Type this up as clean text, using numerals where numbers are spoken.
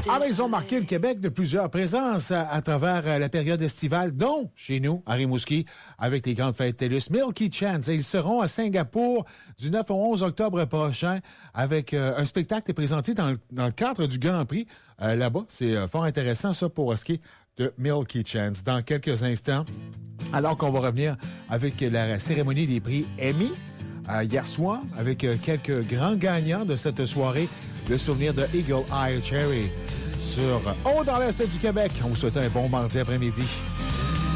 Ah, ben, ils ont marqué le Québec de plusieurs présences à travers la période estivale, dont chez nous, à Rimouski, avec les grandes fêtes TELUS. Milky Chance, et ils seront à Singapour du 9 au 11 octobre prochain avec un spectacle présenté dans le cadre du Grand Prix là-bas. C'est fort intéressant, ça, pour ce qui est de Milky Chance. Dans quelques instants, alors qu'on va revenir avec la cérémonie des prix Emmy hier soir, avec quelques grands gagnants de cette soirée, le souvenir de Eagle Eye Cherry sur Haut dans l'Est du Québec. On vous souhaite un bon mardi après-midi.